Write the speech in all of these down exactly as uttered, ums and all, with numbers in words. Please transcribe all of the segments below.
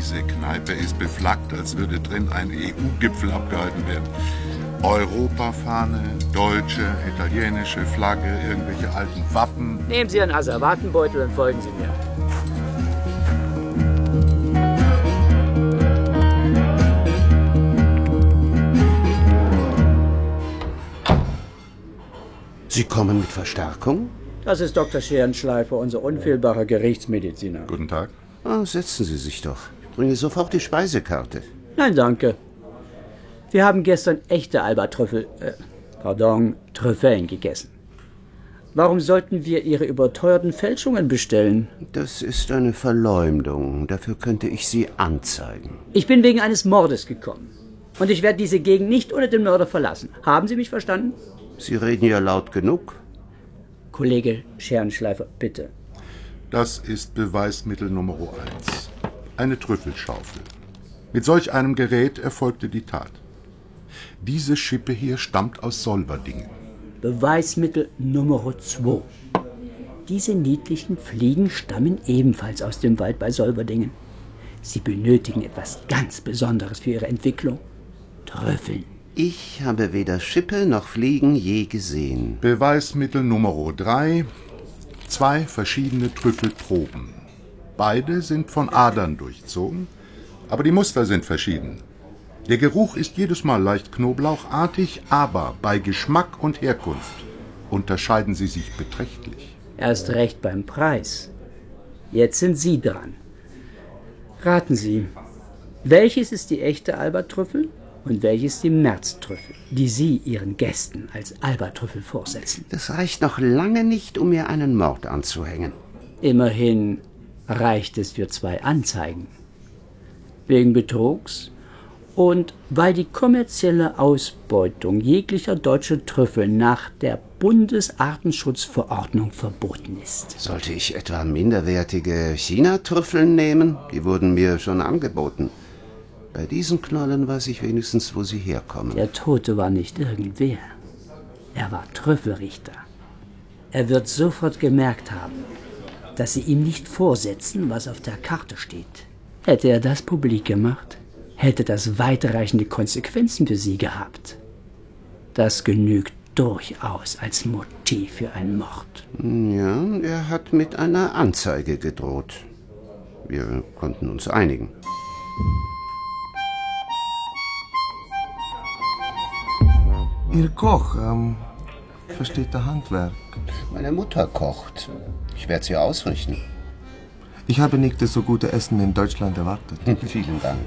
Diese Kneipe ist beflaggt, als würde drin ein E U-Gipfel abgehalten werden. Europafahne, deutsche, italienische Flagge, irgendwelche alten Wappen. Nehmen Sie einen Asservatenbeutel und folgen Sie mir. Sie kommen mit Verstärkung? Das ist Doktor Scherenschleifer, unser unfehlbarer Gerichtsmediziner. Guten Tag. Oh, setzen Sie sich doch. Ich bringe sofort die Speisekarte. Nein, danke. Wir haben gestern echte Albatrüffel, äh, pardon, Trüffeln gegessen. Warum sollten wir Ihre überteuerten Fälschungen bestellen? Das ist eine Verleumdung. Dafür könnte ich Sie anzeigen. Ich bin wegen eines Mordes gekommen. Und ich werde diese Gegend nicht ohne den Mörder verlassen. Haben Sie mich verstanden? Sie reden ja laut genug. Kollege Scherenschleifer, bitte. Das ist Beweismittel Nummer eins. Eine Trüffelschaufel. Mit solch einem Gerät erfolgte die Tat. Diese Schippe hier stammt aus Solverdingen. Beweismittel Nummer zwei. Diese niedlichen Fliegen stammen ebenfalls aus dem Wald bei Solverdingen. Sie benötigen etwas ganz Besonderes für ihre Entwicklung. Trüffeln. Ich habe weder Schippe noch Fliegen je gesehen. Beweismittel Nummer drei. Zwei verschiedene Trüffelproben. Beide sind von Adern durchzogen, aber die Muster sind verschieden. Der Geruch ist jedes Mal leicht knoblauchartig, aber bei Geschmack und Herkunft unterscheiden sie sich beträchtlich. Erst recht beim Preis. Jetzt sind Sie dran. Raten Sie, welches ist die echte Albatrüffel und welches die Märztrüffel, die Sie Ihren Gästen als Albatrüffel vorsetzen? Das reicht noch lange nicht, um mir einen Mord anzuhängen. Immerhin reicht es für zwei Anzeigen. Wegen Betrugs und weil die kommerzielle Ausbeutung jeglicher deutscher Trüffel nach der Bundesartenschutzverordnung verboten ist. Sollte ich etwa minderwertige China-Trüffeln nehmen? Die wurden mir schon angeboten. Bei diesen Knollen weiß ich wenigstens, wo sie herkommen. Der Tote war nicht irgendwer. Er war Trüffelrichter. Er wird sofort gemerkt haben, dass Sie ihm nicht vorsetzen, was auf der Karte steht. Hätte er das publik gemacht, hätte das weitreichende Konsequenzen für Sie gehabt. Das genügt durchaus als Motiv für einen Mord. Ja, er hat mit einer Anzeige gedroht. Wir konnten uns einigen. Ihr Koch, ähm, versteht der Handwerk? Meine Mutter kocht. Ich werde sie ausrichten. Ich habe nicht das so gute Essen in Deutschland erwartet. Vielen Dank.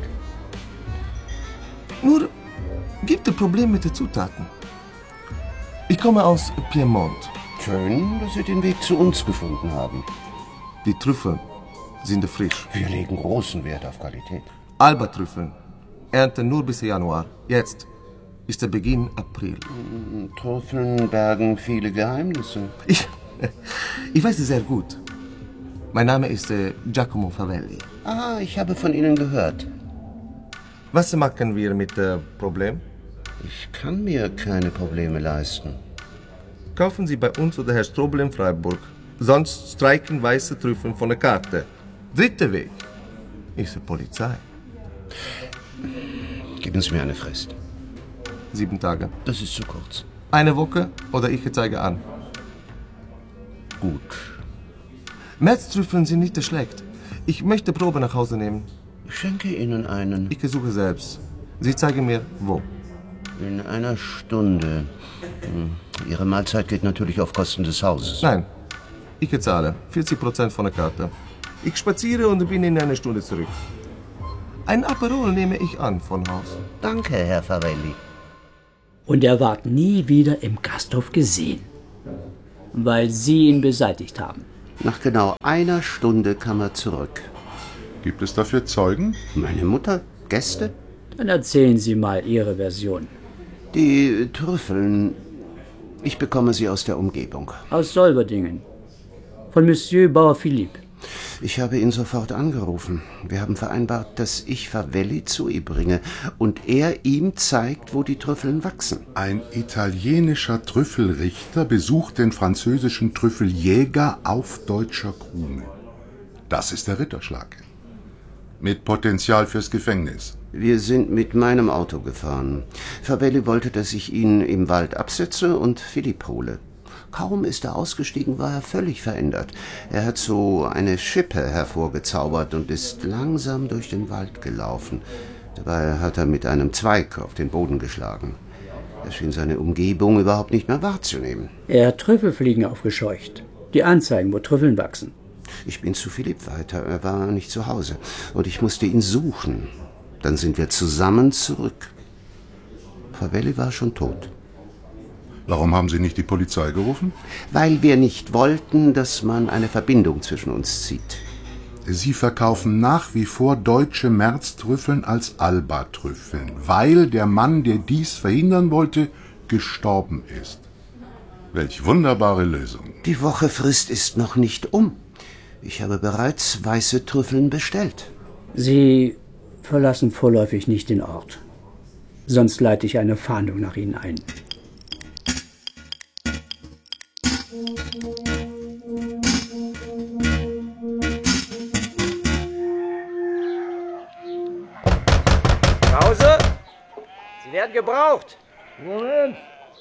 Nur gibt es Probleme mit den Zutaten. Ich komme aus Piemont. Schön, dass Sie den Weg zu uns gefunden haben. Die Trüffel sind frisch. Wir legen großen Wert auf Qualität. Albatrüffeln ernten nur bis Januar. Jetzt ist der Beginn April. Trüffeln bergen viele Geheimnisse. Ich, ich weiß es sehr gut. Mein Name ist äh, Giacomo Favelli. Ah, ich habe von Ihnen gehört. Was machen wir mit dem Problem? Ich kann mir keine Probleme leisten. Kaufen Sie bei uns oder Herr Strobel in Freiburg. Sonst streiken weiße Trüffeln von der Karte. Dritter Weg ist die Polizei. Geben Sie mir eine Frist. Sieben Tage. Das ist zu kurz. Eine Woche oder ich zeige an. Gut. Märztrüffeln sind nicht schlecht. Ich möchte Probe nach Hause nehmen. Ich schenke Ihnen einen. Ich suche selbst. Sie zeigen mir, wo. In einer Stunde. Ihre Mahlzeit geht natürlich auf Kosten des Hauses. Nein, ich zahle vierzig Prozent von der Karte. Ich spaziere und bin in einer Stunde zurück. Ein Aperol nehme ich an von Haus. Danke, Herr Favelli. Und er ward nie wieder im Gasthof gesehen, weil Sie ihn beseitigt haben. Nach genau einer Stunde kam er zurück. Gibt es dafür Zeugen? Meine Mutter? Gäste? Dann erzählen Sie mal Ihre Version. Die Trüffeln. Ich bekomme sie aus der Umgebung. Aus Solverdingen. Von Monsieur Bauer-Philippe. Ich habe ihn sofort angerufen. Wir haben vereinbart, dass ich Favelli zu ihm bringe und er ihm zeigt, wo die Trüffeln wachsen. Ein italienischer Trüffelrichter besucht den französischen Trüffeljäger auf deutscher Krume. Das ist der Ritterschlag. Mit Potenzial fürs Gefängnis. Wir sind mit meinem Auto gefahren. Favelli wollte, dass ich ihn im Wald absetze und Philipp hole. Kaum ist er ausgestiegen, war er völlig verändert. Er hat so eine Schippe hervorgezaubert und ist langsam durch den Wald gelaufen. Dabei hat er mit einem Zweig auf den Boden geschlagen. Er schien seine Umgebung überhaupt nicht mehr wahrzunehmen. Er hat Trüffelfliegen aufgescheucht. Die anzeigen, wo Trüffeln wachsen. Ich bin zu Philipp weiter. Er war nicht zu Hause. Und ich musste ihn suchen. Dann sind wir zusammen zurück. Favelli war schon tot. Warum haben Sie nicht die Polizei gerufen? Weil wir nicht wollten, dass man eine Verbindung zwischen uns zieht. Sie verkaufen nach wie vor deutsche Märztrüffeln als Alba-Trüffeln, weil der Mann, der dies verhindern wollte, gestorben ist. Welch wunderbare Lösung. Die Wochefrist ist noch nicht um. Ich habe bereits weiße Trüffeln bestellt. Sie verlassen vorläufig nicht den Ort. Sonst leite ich eine Fahndung nach Ihnen ein. Pause! Sie werden gebraucht. Moment.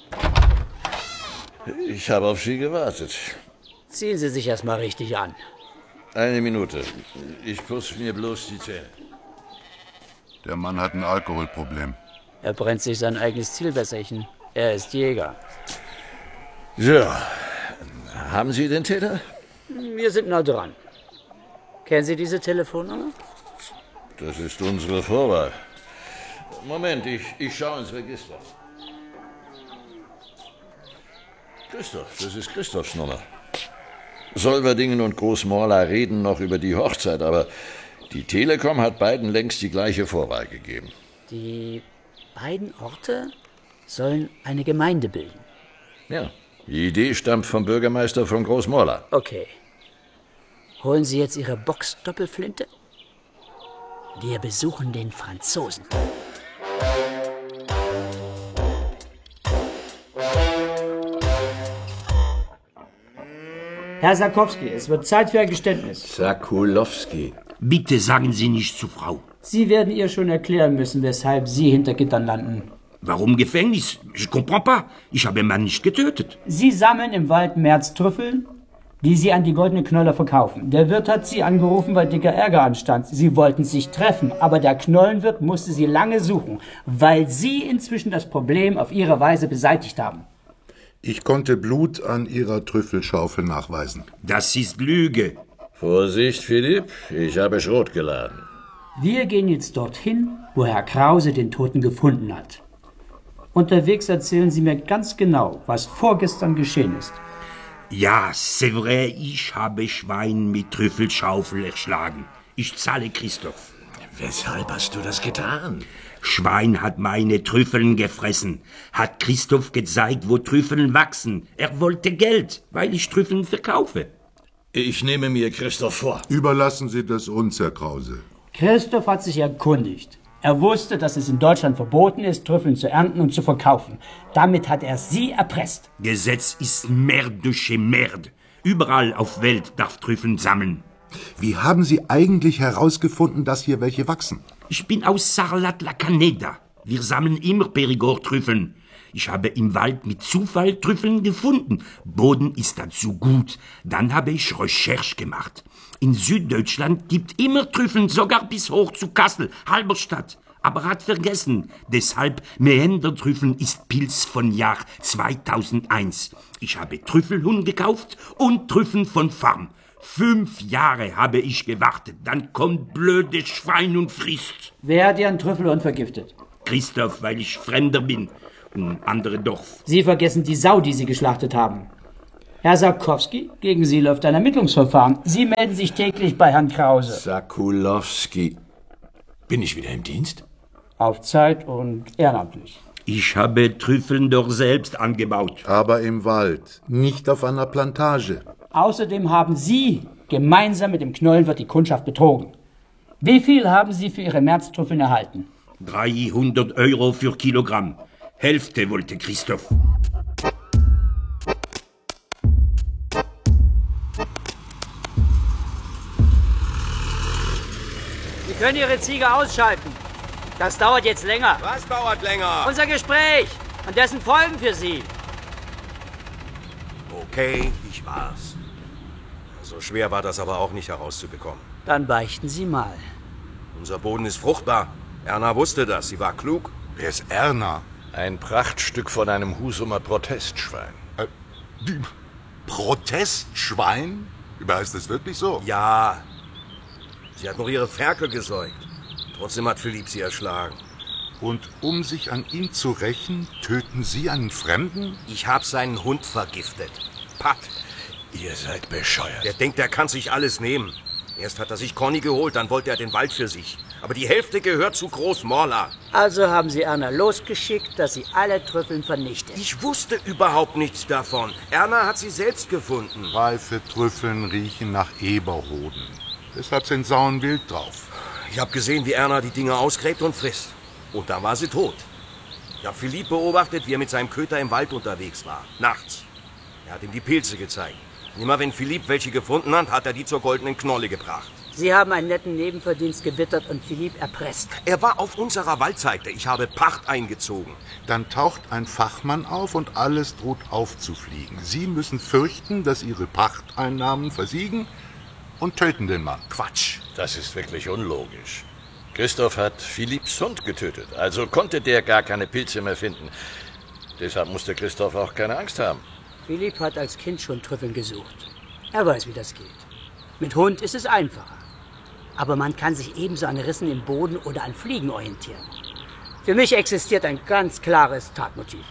Ich habe auf Sie gewartet. Ziehen Sie sich erst mal richtig an. Eine Minute. Ich putze mir bloß die Zähne. Der Mann hat ein Alkoholproblem. Er brennt sich sein eigenes Zielwässerchen. Er ist Jäger. So. Haben Sie den Täter? Wir sind nah dran. Kennen Sie diese Telefonnummer? Das ist unsere Vorwahl. Moment, ich, ich schaue ins Register. Christoph, das ist Christophs Nummer. Solverdingen und Großmorla reden noch über die Hochzeit, aber die Telekom hat beiden längst die gleiche Vorwahl gegeben. Die beiden Orte sollen eine Gemeinde bilden. Ja, die Idee stammt vom Bürgermeister von Großmorla. Okay. Holen Sie jetzt Ihre Box-Doppelflinte? Wir besuchen den Franzosen. Herr Sarkowski, es wird Zeit für ein Geständnis. Sakulowski. Bitte sagen Sie nicht zu Frau. Sie werden ihr schon erklären müssen, weshalb Sie hinter Gittern landen. Warum Gefängnis? Ich comprends pas. Ich habe Mann nicht getötet. Sie sammeln im Wald Märztrüffeln, die Sie an die Goldene Knolle verkaufen. Der Wirt hat Sie angerufen, weil dicker Ärger anstand. Sie wollten sich treffen, aber der Knollenwirt musste Sie lange suchen, weil Sie inzwischen das Problem auf Ihre Weise beseitigt haben. Ich konnte Blut an Ihrer Trüffelschaufel nachweisen. Das ist Lüge. Vorsicht, Philipp, ich habe Schrot geladen. Wir gehen jetzt dorthin, wo Herr Krause den Toten gefunden hat. Unterwegs erzählen Sie mir ganz genau, was vorgestern geschehen ist. Ja, c'est vrai, ich habe Schwein mit Trüffelschaufel erschlagen. Ich zahle Christoph. Weshalb hast du das getan? Schwein hat meine Trüffeln gefressen, hat Christoph gezeigt, wo Trüffeln wachsen. Er wollte Geld, weil ich Trüffeln verkaufe. Ich nehme mir Christoph vor. Überlassen Sie das uns, Herr Krause. Christoph hat sich erkundigt. Er wusste, dass es in Deutschland verboten ist, Trüffeln zu ernten und zu verkaufen. Damit hat er Sie erpresst. Gesetz ist Merde de chez Merde. Überall auf Welt darf Trüffeln sammeln. Wie haben Sie eigentlich herausgefunden, dass hier welche wachsen? Ich bin aus Sarlat-la-Caneda. Wir sammeln immer Perigord-Trüffeln. Ich habe im Wald mit Zufall Trüffeln gefunden. Boden ist dazu gut. Dann habe ich Recherche gemacht. In Süddeutschland gibt immer Trüffeln, sogar bis hoch zu Kassel, Halberstadt. Aber hat vergessen, deshalb Mähendertrüffeln ist Pilz von Jahr zweitausendeins. Ich habe Trüffelhuhn gekauft und Trüffeln von Farm. Fünf Jahre habe ich gewartet, dann kommt blödes Schwein und frisst. Wer hat Ihren Trüffelhund vergiftet? Christoph, weil ich Fremder bin. Und andere Dorf. Sie vergessen die Sau, die Sie geschlachtet haben. Herr Sarkowski, gegen Sie läuft ein Ermittlungsverfahren. Sie melden sich täglich bei Herrn Krause. Sakulowski. Bin ich wieder im Dienst? Auf Zeit und ehrenamtlich. Ich habe Trüffeln doch selbst angebaut. Aber im Wald, nicht auf einer Plantage. Außerdem haben Sie gemeinsam mit dem Knollenwirt die Kundschaft betrogen. Wie viel haben Sie für Ihre Märztrüffeln erhalten? dreihundert Euro für Kilogramm. Hälfte wollte Christoph. Sie können Ihre Ziege ausschalten. Das dauert jetzt länger. Was dauert länger? Unser Gespräch und dessen Folgen für Sie. Okay, ich war's. So schwer war das aber auch nicht herauszubekommen. Dann beichten Sie mal. Unser Boden ist fruchtbar. Erna wusste das. Sie war klug. Wer ist Erna? Ein Prachtstück von einem Husumer Protestschwein. Äh, die Protestschwein? Heißt das wirklich so? Ja. Sie hat noch ihre Ferkel gesäugt. Trotzdem hat Philipp sie erschlagen. Und um sich an ihm zu rächen, töten Sie einen Fremden? Ich hab seinen Hund vergiftet. Pat. Ihr seid bescheuert. Der denkt, er kann sich alles nehmen. Erst hat er sich Conny geholt, dann wollte er den Wald für sich. Aber die Hälfte gehört zu Groß Morla. Also haben Sie Erna losgeschickt, dass sie alle Trüffeln vernichtet. Ich wusste überhaupt nichts davon. Erna hat sie selbst gefunden. Reife Trüffeln riechen nach Eberhoden. Deshalb sind Sauen wild drauf. Ich habe gesehen, wie Erna die Dinge ausgräbt und frisst. Und da war sie tot. Ich habe Philipp beobachtet, wie er mit seinem Köter im Wald unterwegs war. Nachts. Er hat ihm die Pilze gezeigt. Und immer wenn Philipp welche gefunden hat, hat er die zur goldenen Knolle gebracht. Sie haben einen netten Nebenverdienst gewittert und Philipp erpresst. Er war auf unserer Waldseite. Ich habe Pacht eingezogen. Dann taucht ein Fachmann auf und alles droht aufzufliegen. Sie müssen fürchten, dass Ihre Pachteinnahmen versiegen und töten den Mann. Quatsch. Das ist wirklich unlogisch. Christoph hat Philipps Hund getötet, also konnte der gar keine Pilze mehr finden. Deshalb musste Christoph auch keine Angst haben. Philipp hat als Kind schon Trüffeln gesucht. Er weiß, wie das geht. Mit Hund ist es einfacher. Aber man kann sich ebenso an Rissen im Boden oder an Fliegen orientieren. Für mich existiert ein ganz klares Tatmotiv.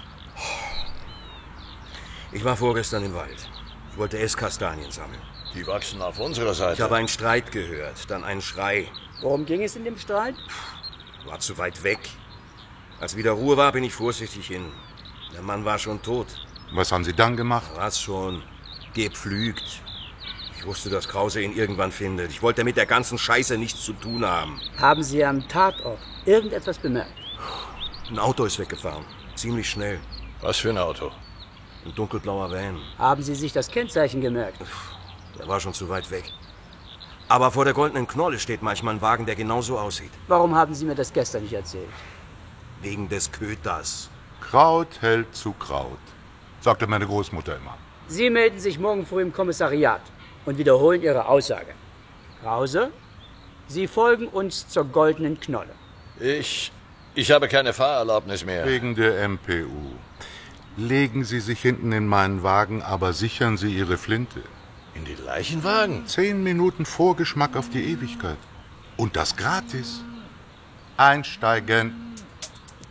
Ich war vorgestern im Wald. Ich wollte Esskastanien sammeln. Die wachsen auf unserer Seite. Ich habe einen Streit gehört, dann einen Schrei. Worum ging es in dem Streit? War zu weit weg. Als wieder Ruhe war, bin ich vorsichtig hin. Der Mann war schon tot. Was haben Sie dann gemacht? Was schon? Gepflügt. Ich wusste, dass Krause ihn irgendwann findet. Ich wollte mit der ganzen Scheiße nichts zu tun haben. Haben Sie am Tatort irgendetwas bemerkt? Ein Auto ist weggefahren. Ziemlich schnell. Was für ein Auto? Ein dunkelblauer Van. Haben Sie sich das Kennzeichen gemerkt? Der war schon zu weit weg. Aber vor der goldenen Knolle steht manchmal ein Wagen, der genauso aussieht. Warum haben Sie mir das gestern nicht erzählt? Wegen des Köters. Kraut hält zu Kraut, sagte meine Großmutter immer. Sie melden sich morgen früh im Kommissariat und wiederholen Ihre Aussage. Krause, Sie folgen uns zur goldenen Knolle. Ich... ich habe keine Fahrerlaubnis mehr. Wegen der M P U. Legen Sie sich hinten in meinen Wagen, aber sichern Sie Ihre Flinte. In den Leichenwagen? Zehn Minuten Vorgeschmack auf die Ewigkeit. Und das gratis. Einsteigen.